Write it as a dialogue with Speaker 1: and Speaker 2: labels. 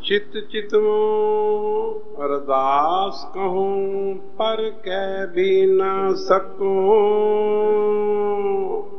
Speaker 1: चित चितवो अरदास कहूँ पर कह भी न सकूँ।